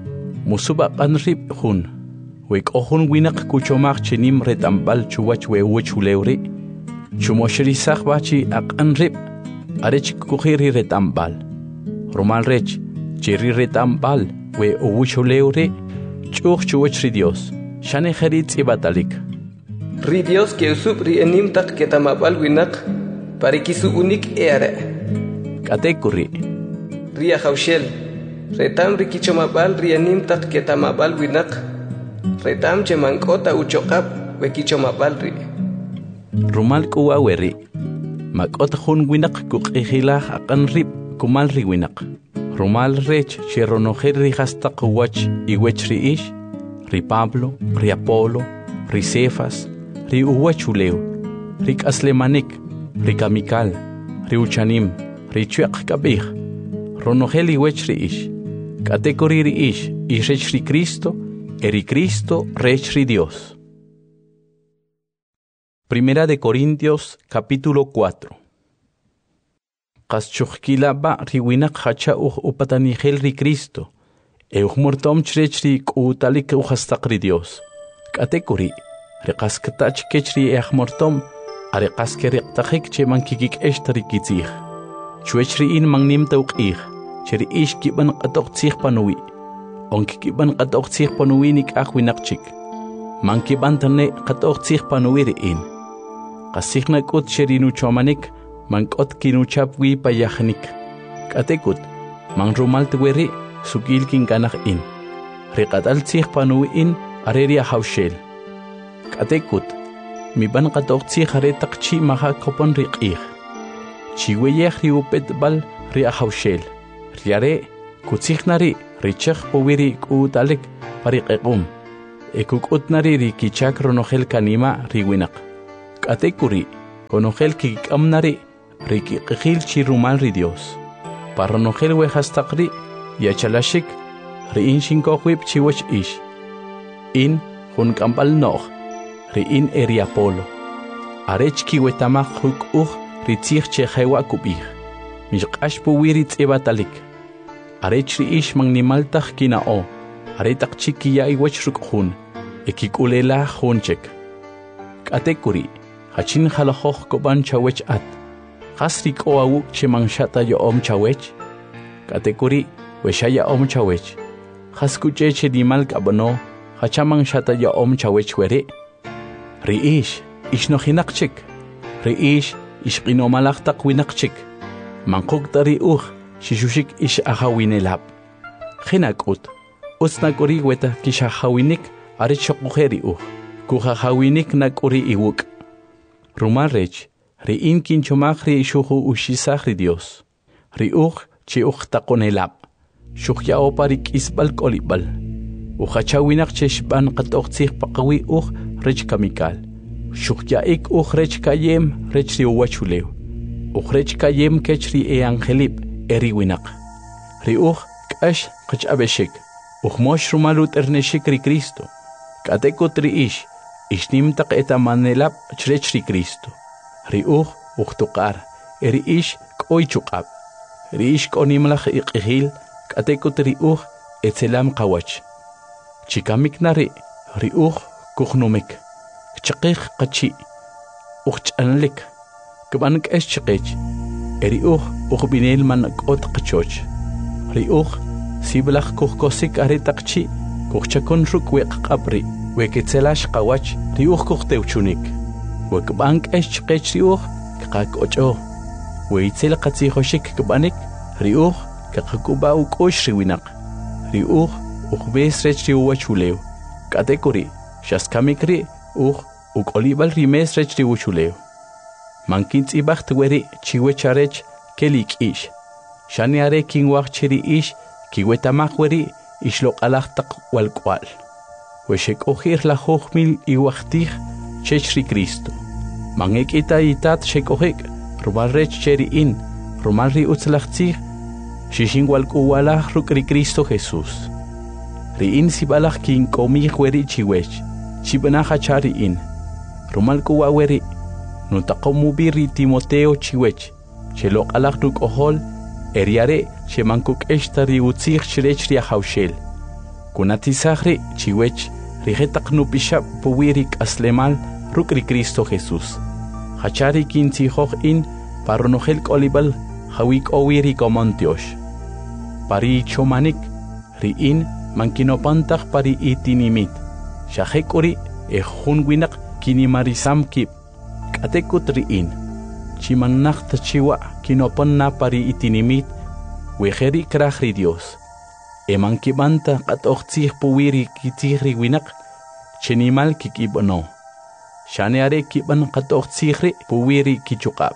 musuba qanrib hun we kohun winak kuchomach chenim retambal chuwach we wuchuleuri chumoshri sakhbachi aqanrib arech kukhiri retambal rumal rech cheri retambal we uwuchuleure chuch chuchri Dios shane kharit ibatalik ri Dios que usub ri enim tak ketamabal winak parikisu unik ere katekuri ri haushel retam ri kichomabal ri enim tak ketamabal winak retam chemankota uchoqab we kichomabal ri rumal kuwa weri makot hun winak kuqihila aqanrib kumal ri winak rumal rech cheronojer ri hastaq wach iwech ri ish ri Pablo ri Apolo ri Cefas ri uwachuleu ri aslemanik ri kamikal ri uchanim ri chuaq kabih ronojel iwech ri ish katekori ri ish irech ri Cristo eri Cristo rech ri Dios. Primera de Corintios capítulo cuatro. Qaschuqkila ba riwinak hacha uj upatanigel ri Cristo e uj mortom chrech ri k'utalik uj hastaqri Dios katekuri ri qaskatach kechri e mortom ari qaskeri qtajik che man kikik eshtari kitzig chwech ri in mangnim tawqig cheri ish kiban qatoq tzig panuwi onki kiban qatoq tzig panuwi nik ahwinak chik man kiban tane qatoq tzig panuwi ri in qasigna kut cheri nu chomanik mankot kinuchap wi payahnik katekut man rumal tweri sukil kin kanach in riqatal tzig panuwi in areri haushel katekut mi ban qatok tzig are taqchi maha kopon riqih chiweyeh ri upet bal ri haushel riare kutzignari richach powiri kutalik pariqequm ekuk nari ri kichak ronogel kanima riwinak. Katekuri, konogel kikam nari ri kikil chi rumal ri Dios. Paronogel wehastakri, yachalashik, ri in shinkokwip chiwach ish. In hun kampal nog, ri in eri Apolo. Arech kiwetamak huk uch ri tzich che hewa kubich. Mishkash puwiri tsebatalik. Arech ri ish mang nimaltak kinao. Aretak chiki ya iwach rukhun, ekikulela hunchek. Katekuri, hachin halahoch koban chawech at. Hasrik o awuk chemangshata yo om chawech. Katekuri, weshaya om chawech. Haskuche che dimal kabano, hachamang shata yo om chawech were. Riish, ish no hinakchik. Riish, ish qinomalaktak winakchik. Mangkok tari uch, shishushik ish ahawinelab. Hinakut. Usnakuri weta kishahawinik arichokujeri uj. Kujahawinik nakuri iwuk. Rumarech, ri in kinchomagri shuhu ushisagri Dios. Ri uj chi uj takonelab. Shuhya oparik isbal kolibal. Ujachawinak cheshban katoxig pakawi uj rech kamikal. Shuhya ik uj rech kayem rech ri uwachuleu. Uj rech kayem kechri e angelip eri winak. Ri uj kash kach abeshik. Uchmosh rumalut erneshik ri Cristo. Kateko tri ish. Ishnim tak etamanelab chrech ri Cristo. Ri uch uchtukar. Eri ish koi chukab. Ri ish konimlach iqihil. Kateko tri uch etzelam kawach. Chikamik nari. Ri uch kuchnumik. Chakich kachi. Uch chanlik. Kabank es chakich. Eri uch uch binel man kot kachoch. Ri uch Siblach kuchkosik aretakchi, kuchakon ruk wek qabri, weketselash qawach, riuch kuchteuchunik. Wekbank esh qech riuch, kak ocho. Weitzel qatzihoshik kbanik, riuch, kakakuba ukosh riwinak. Riuch, uchbes rech riuachuleu. Katekuri, shaskamikri, uch, ukolibal rimes rech riuchuleu. Mankins ibacht weri, chiwecharech, kelik ish. Shani are kinwach chiri ish, Kiwetamakweri ishlok alachtak walkwal. Weshek ojir la hochmil iwachtich chechri Cristo. Mangek ita itat shek ojek, rumal rech cheri in, rumal ri utzlachtzich, shishin walkuwalach rukri Cristo Jesús. Ri in sibalach kin komich weri chiwech, chibanacha chari in, rumal kuwa weri, nutakomubiri Timoteo chiwech, chelok alach ruk ohol, Eriare, Shemankuk eshtari utzich chrech riahaushel. Kunatisagri, chiwech, rigetak nupishap puwirik aslemal, rukri Cristo Jesús. Hachari kinzihoch in, paronogel kolibal, hawik owiri komontiosh. Pari chomanik, ri in, mankinopantach pari itinimit. Shahekuri, ejun winak, kinimarisam kip. Katekut ri in. Chimanach tachiwa kinopon na pari itinimit, wejeri krahri Dios. Eman kibanta kat ochtzih puwiri kitihri winak, chenimal kikibono. Shaneare kiban kat ochtzihri puwiri kichukab.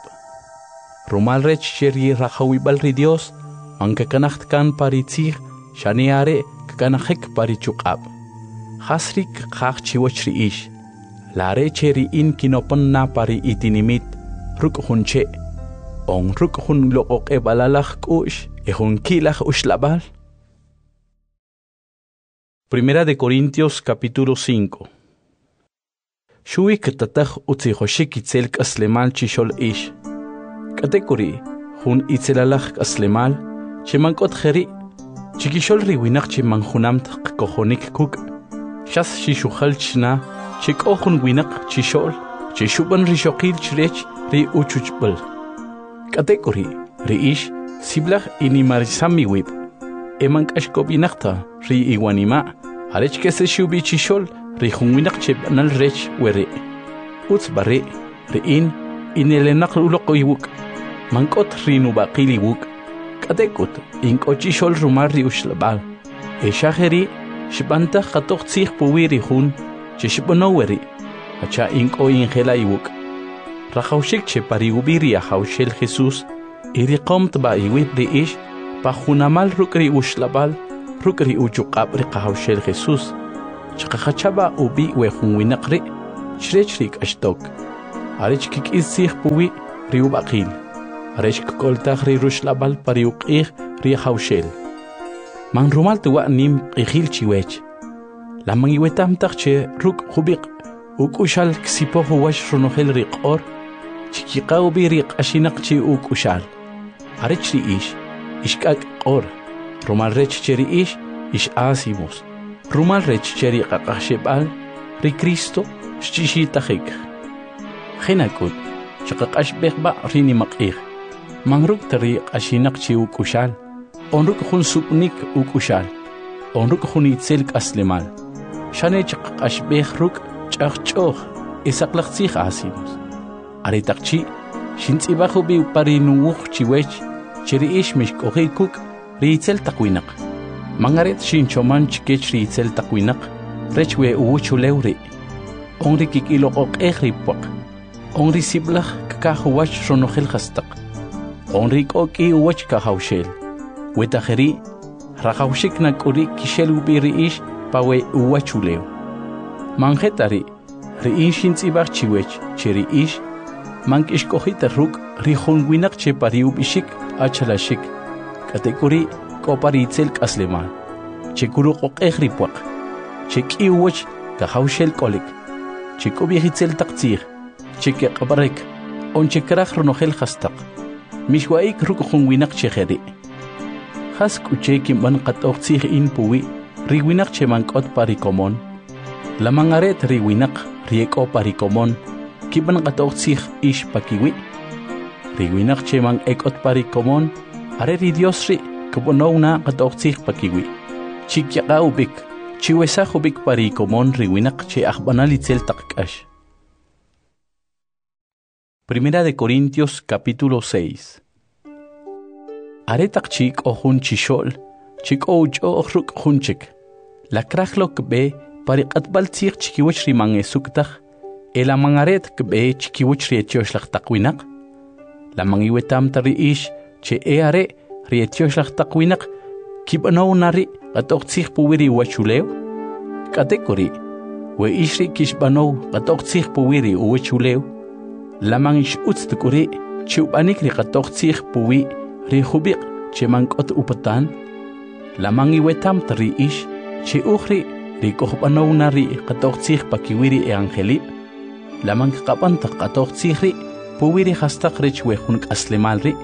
Rumal rech sheri rahawibal ri Dios, mankakanacht kan pari tzih, shaneare kakanahek pari chukab. Hasrik kach chiwochri ish, lare cheri in kinopon na pari itinimit, Ruk hunche, on ruk hun look e balalach kush, e hun kilach ushlabal. Primera de Corintios capítulo cinco. Shui ketatach utzihoshik itzel kaslemal chishol ish. Katekuri, hun itzelalach kaslemal, chemankot jeri, chikishol riwinach chimanhunamt kohonik kuk. Shas shishuhal chna, chik ohun winak chishol, chishuban rishokil chrech, ri uchuchbal. Katekuri, ri ish, siblach inimarisami wib. Emank ashkobinakta, ri iwanima, arech kese shubi chishol, ri hunwinak chebanal rech were. Uts bare, ri in, inelenak ulok iwuk. Mankot ri nubakili wuk. Katekut, inko chishol rumar ri ushlabal. Eshaheri, shibanta katok tzich puwiri hun, chishibonoweri. Hacha inko ingela iwuk. Rajaushik che pariubiri a haushel Jesús, iri komt ba iwit de ish, pa junamal rukri ushlabal, rukri uchukab rikahaushel Jesús. chqaqachaba ubi we junwinaqri chrech rik ashtok arech kikisih puwi riubaqil arech koltaq ri rushlabal pariuqih ri hawshel man rumal tuwa nim qihil chiwech la mangiwetam taqche ruk khubiq ukushal ksipo huwash runohel riqor chikiqaw bi riq ashinaqchi ukushal arech ri ish ishkak qor rumal rech cheri ish ish asimos rumal rech cheri qaqashebal ri Cristo shchishitahik khinakut chaqaqash beba rini maqih manruk tari qashinaq chi ukushal onruk khun supnik ukushal onruk khun itzel aslemal shane chaqaqash behruk chaqchoh isaqlaqsih asimos aritaqchi shintsibahu bi parinu chiwech cheri ish mishkohikuk riitzel taqwinaq mangaret shinchoman chikech riitzel taqwinaq rechwe uwuchulewri onri kikiloqoq ehripwaq onri siblaq kakahuwach ronohel khastaq onri koki uwach kahawshel wetajeri raqawshik nakuri kishel ubiri ish pawe uwachulew manjetari riishin tsibaq chiwech cheri ish mankish kohita ruk rihonwinaq che pariubishik achalashik katekuri koparitzel kasleman chekuru qoqehripwaq chekiwach kahawshel kolik chekobihitzel taqtzir chekeqabarek onchekraj ronohel khastaq mishwaik ruk honwinaq chejeri khas kuchekim ban qatoqtzih in puwi riwinaq chemankot parikomon lamangaret riwinaq rieko parikomon kiban qatoqtzih ish pakiwi riwinaq cheman ekot parikomon are ri Dios ri kubonowna qatoqtzih pakiwi chikyaqaubik chiwesajubik parikomon riwinaq che ajbanalitzel taqkash. Primera de Corintios capítulo seis. Aretaq chik ohun chishol chik oucho ruk hunchik la krajlok be pariqatbal tzih chikiwach riman esuktaj el amangaret kbe chikiwach rietiosh taqwinaq la mangiwetam tari ish che eare rietiosh taqwinaq kibanaw nari qatoqtzih puwiri wachulew katekori we ishri kishbanaw qatoqtzih puwiri wachulew la mangish utstukuri chubanik ri qatoqtzih puwi ri khubiq che mankot upatan la mangiwetam tari ish che ukhri ri kohbanaw nari qatoqtzih pakiwiri e angeli la manqapan taqatoqtzih ri puwiri khastaq rech we khun aslemal ri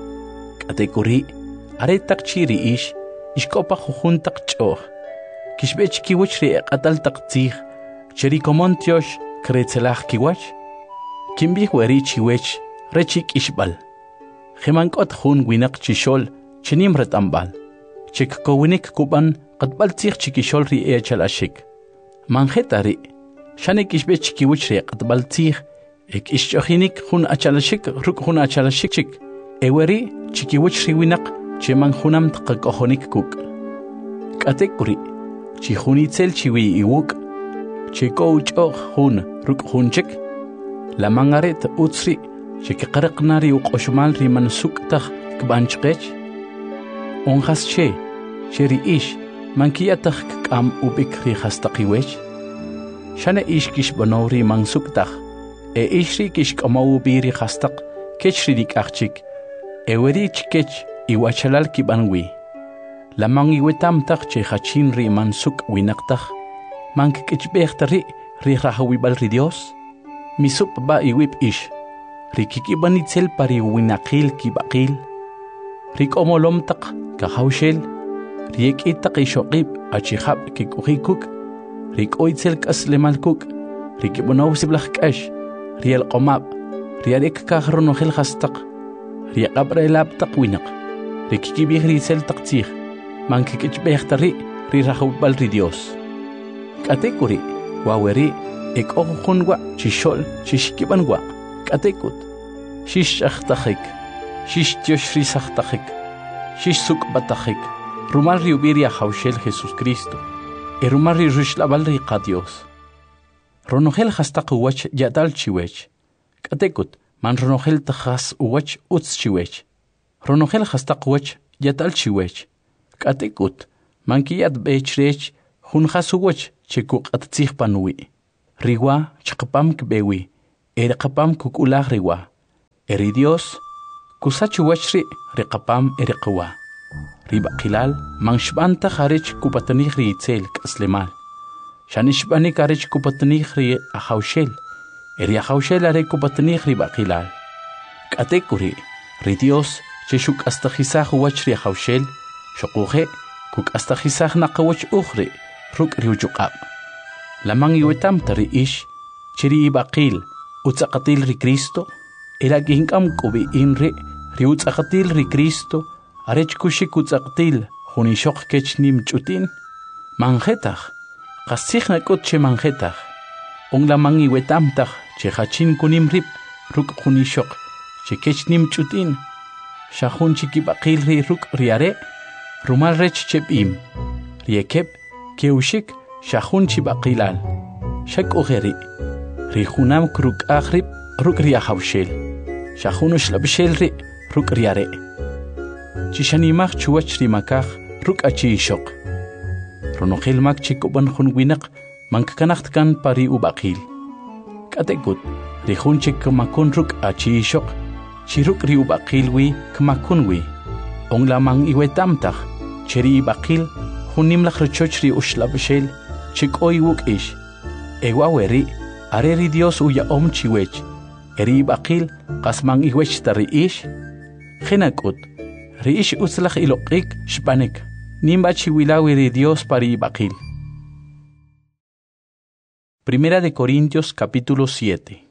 katekuri are taqchiri ish ishkopa khun taqchoh kishbech kiwach ri qatal taqtzih cheri komontiosh kretzelaj kiwach kimbi weri chiwech rechik ishbal khimankot khun winaq chishol chinim retambal chik kowinik kuban qatbal tzih chikishol ri echalashik manjetari shane kishbech kiwach ri qatbal tzih ek ishchohinik khun achalashik ruk khun achalashik chik eweri chikiwach ri winaq cheman khunam tqakohonik kuk katekuri chi khunitzel chiwi iwuk chiko uchoh khun ruk khunchik la mangaret utsri chikiqarqnari uqoshmal ri mansuktaj kbanchqech onjas che cheri ish mankiyataj kam ubik ri hastaqiwech shane ish kishbanori mansuktaj e ishri kishkamaw biri hastaq kechri dikachik eweri chikech iwachalal kibanwi la mangiwetam tak che hachin ri mansuk winaqtaj mankikchbehta ri rahawibal ri Dios misup ba iwip ish ri kikibanitzel pari winaqil kibaqil ri komolom tak kahawshel ri ekitaq ishoqib achihab kikuhikuk ri koitzel kaslemalkuk ri kibonaw siblaqkash ri alqomab ri arek kahronohel hastaq ri qabrelab taqwinaq ri kikibih ri sel taqtzih mankikchbehta ri ri rahawibal ri Dios katekuri waweri ek okhunwa chishol chishkibanwa katekut shish akhtakhik shish tioshri sakhtakhik shish suk batakhik rumal riubiria hawshel Jesus Cristo e rumal ri rushlabal ri Dios ronohel hastaq wach yadal chiwech katekut man ronohel takhas wach uts chiwech ronohel hastaq wach yadal chiwech katekut man kiyad bechrech hun khas wach chekuk atziq panui. Riwa chakapam kbewi. Eri kapam kukulah riwa. Eri Dios kusachu wachri riqapam eri qawa. Riba qilal manshbanta kharich kupatanih ri itzel kaslemal. Shanishbani karich kupatanih ri ahawshel. Eri ahawshel are kupatanih riba qilal. Katekuri ri Dios cheshuk astajisah wachri ahawshel. Shokuhe kuk astajisah naqawach ukhri ruk riujuqab. Lamang iwetam tari ish chiri ibaqil utsaqatil ri Cristo. Era ginkam kubi inri riutsaqatil ri Cristo. Arech kushik utsaqtil junishok kechnim chutin. Manjetach qasij nakut che manjetach. On lamang iwetamtach che hachin kunim rip ruk junishok che kechnim chutin. Shahun chikibaqil ri ruk riare. Rumal rech chepim. Riekep keushik shahun chibaqilal. Shak ugeri. Rijunam kruk aghrib ruk riahawshel. Shahun shlabshel ri ruk riare. Chishanimach chuwach rimakach ruk achi shok. Ronokhel mak chikuban hun winak mankakanacht kan pari ubaqil. Katekut rijun chik makun ruk achi shok. Chiruk ri ubaqil wi kmakun wi. On lamang iwetamtach cheri ibaqil hunim lach rechoch ri ushlabshel chik oy wuk ish. Ewa weri areri Dios uya om chiwech. Eri ibaqil qasmang iwech tari ish. Khinakut Riish uslach iloqik shpanek. Nimba chiwilawi ri Dios pari ibaqil. Primera de Corintios capítulo siete.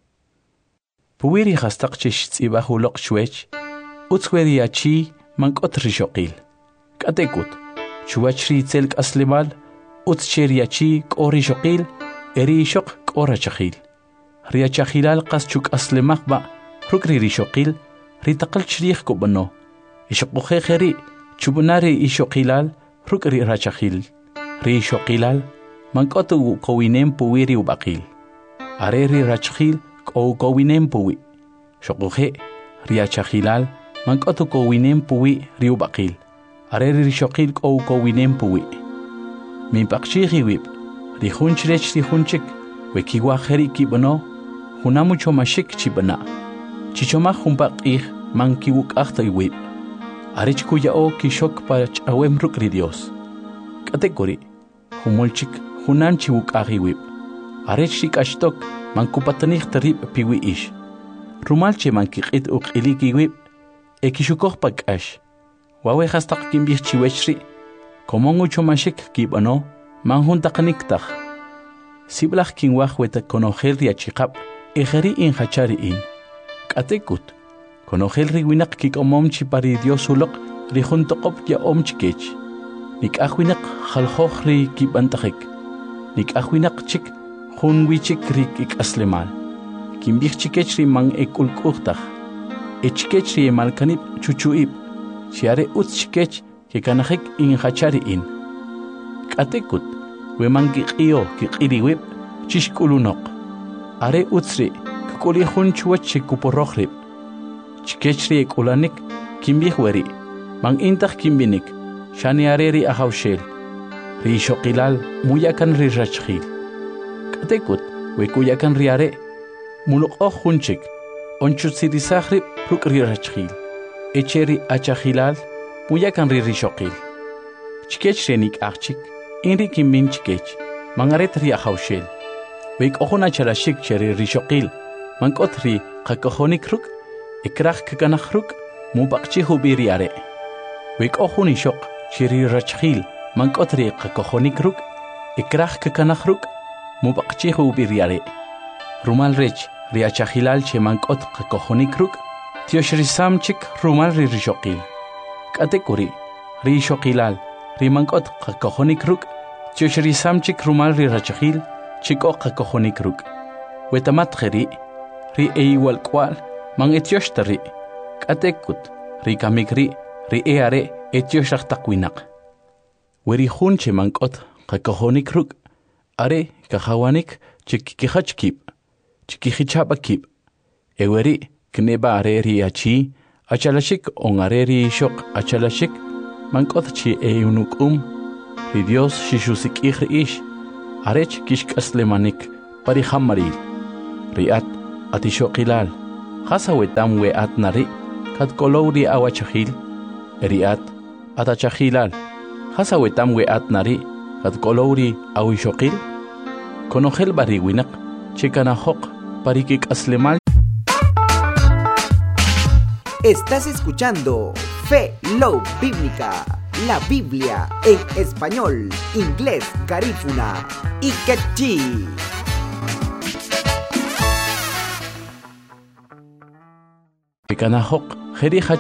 Puwiri hastaq chishtsiba huloq shwech. Utsweri achi mankot rishoqil. Katekut. Chuach ri tselk aslemal. Utscheri achi k'ori shoqil. Eri shoq k'ora chachil. Riachachilal qas chuk aslemaq ba. Rukri rishoqil. Ritaqal chrih kubano. Ishoqoje kheri chubunari ishoqilal rukri rachachil. Ri ishoqilal mankotu kowinem puwiri ubaqil. Areri rachachil ko kowinem puwi. Shoqoje riachachilal mankotu kowinem puwi ri ubaqil. Areri rishoqil ko kowinem puwi. Min paqchihi wib. Ri hunchrech ri hunchik wekiwa kheri kibano hunamucho mashik chibana. Chichoma humpaqih mankiwuk akhta wib. Arich kuya o kishok pach awem rukri Dios. Katekori, humulchik hunan chiwuk ahiwib. Arich shik ashtok mankupatanich tarib piwi ish. Rumalche mankikit uk iliki wib. Ekishukok pak ash. Wawe hastak kimbich chiwechri. Komongu chomashik kibano manhun takaniktach. Siblach kinwach weta konohel riachikap. Ejeri in hachari in. Katekut. Konojel riwinak kik omomchi pari Dios ulok rihun tokop ya omchikech. Nik ahwinak halhoch ri kibantakik. Nik ahwinak chik hun wichik ri kik aslemal. Kimbich chikech ri mang ek ulkuchtach. Echikech ri malkanip chuchuip. Chiare ut chikech kikanahik in hachari in. Katekut we mang kikio kikiriwip chishkulunok. Are utsri kukuli hun chuach chikuporochrip. Chikechri ekulanik kimbih weri. Mang intach kimbinik. Shani areri ahawshel. Ri shoqilal muyakan ri rachchil. Katekut wekuyakan ri are. Mulok oh hunchik. Onchut sidisahrib ruk ri rachchil. Echeri achachilal muyakan ri ri shoqil. Chikechri nik achik. Inri kimbin chikech. Mangaret ri ahawshel. Wek ohuna charashik cheri ri shoqil. Mankot ri qakohonik ruk. Ikrach kakanakhruk mubaqchi hubiri are. Wik ohuni shok chiri rachchil mankotri qakohonik ruk. Ikrach kakanakhruk mubaqchi hubiri are. Rumal rech riachachilal che mankot qakohonik ruk. Tioshri samchik rumal ri rishoqil. Katekuri ri shoqilal ri mankot qakohonik ruk. Tioshri samchik rumal ri rachchil chiko qakohonik ruk. Wetamat kheri ri eiwal kwal. Mang etioshtari, katekut, ri kamikri, ri eare, etioshtaq takwinak. Weri hunche mankot, kakohonik ruk, are, kahawanik, chikikihachkip, chikihichapakip. Eweri, kneba are ri achi, achalashik on are ri shok achalashik, mankot chi eunukum, ri Dios shishusik ish, arech kishk aslemanik parihammaril riat atishoqilal hasawetam weat nari kad kolowri awachahil riat atachahilal hasawetam weat nari kad kolowri awishoqil konogel bariwinak chikanahok parikik aslemal. Estás escuchando Fe Love Bíblica, la Biblia en español, inglés, garífuna y quechí. Chikanahok jerija